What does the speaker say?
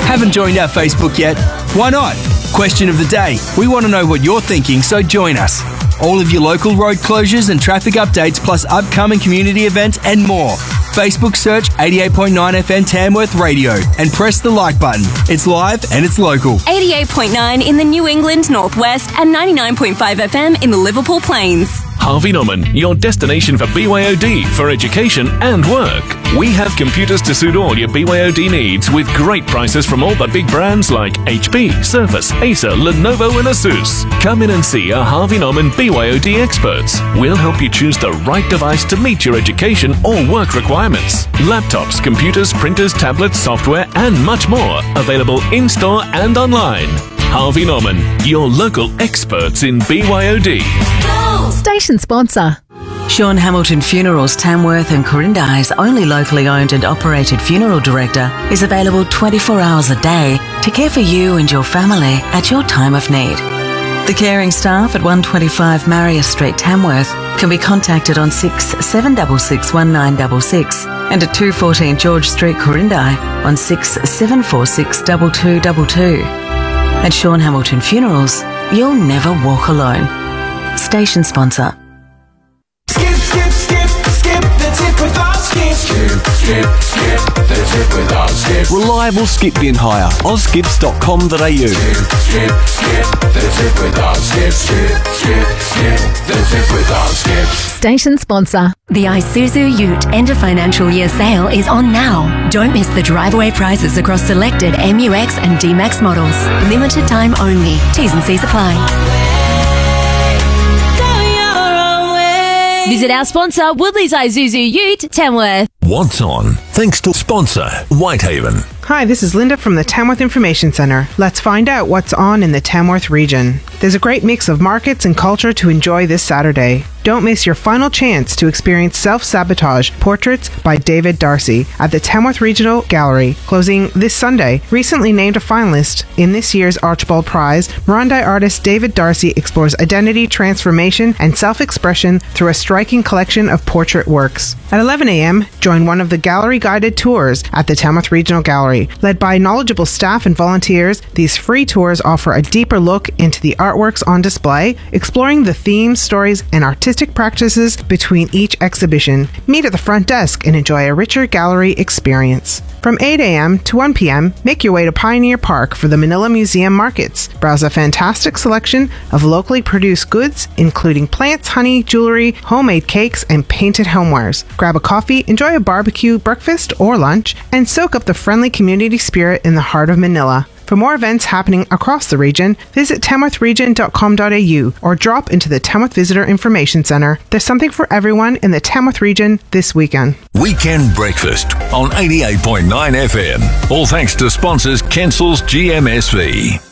Haven't joined our Facebook yet? Why not? Question of the day. We want to know what you're thinking, so join us. All of your local road closures and traffic updates, plus upcoming community events and more. Facebook search 88.9 FM Tamworth Radio and press the like button. It's live and it's local. 88.9 in the New England Northwest and 99.5 FM in the Liverpool Plains. Harvey Norman, your destination for BYOD for education and work. We have computers to suit all your BYOD needs with great prices from all the big brands like HP, Surface, Acer, Lenovo and Asus. Come in and see our Harvey Norman BYOD experts. We'll help you choose the right device to meet your education or work requirements. Laptops, computers, printers, tablets, software and much more available in-store and online. Harvey Norman, your local experts in BYOD. Station sponsor. Sean Hamilton Funerals Tamworth and Corinda's only locally owned and operated funeral director is available 24 hours a day to care for you and your family at your time of need. The caring staff at 125 Marius Street, Tamworth can be contacted on 6766 1966 and at 214 George Street, Corindi on 6746 2222. At Sean Hamilton Funerals, you'll never walk alone. Station sponsor. Skip the tip with our Skip. Skip the tip with our Skip. Reliable skip bin hire. ozskips.com.au. Skip the tip with our Skip. Skip the tip with our Skip. Station sponsor. The Isuzu Ute end of financial year sale is on now. Don't miss the drive-away prices across selected MUX and D-Max models. Limited time only. T's and C's apply. Visit our sponsor, Woodley's Isuzu Ute, Tamworth. What's on? Thanks to sponsor Whitehaven. Hi, this is Linda from the Tamworth Information Centre. Let's find out what's on in the Tamworth region. There's a great mix of markets and culture to enjoy this Saturday. Don't miss your final chance to experience Self-Sabotage Portraits by David Darcy at the Tamworth Regional Gallery, closing this Sunday. Recently named a finalist in this year's Archibald Prize, Marondi artist David Darcy explores identity, transformation, and self-expression through a striking collection of portrait works. At 11 a.m., join one of the gallery-guided tours at the Tamworth Regional Gallery. Led by knowledgeable staff and volunteers, these free tours offer a deeper look into the artworks on display, exploring the themes, stories, and artistic practices between each exhibition. Meet at the front desk and enjoy a richer gallery experience. From 8 a.m. to 1 p.m., make your way to Pioneer Park for the Manila Museum Markets. Browse a fantastic selection of locally produced goods, including plants, honey, jewelry, homemade cakes, and painted homewares. Grab a coffee, enjoy a barbecue, breakfast, or lunch, and soak up the friendly community spirit in the heart of Manila. For more events happening across the region, visit tamworthregion.com.au or drop into the Tamworth Visitor Information Centre. There's something for everyone in the Tamworth region this weekend. Weekend Breakfast on 88.9 FM. All thanks to sponsors Kensel's GMSV.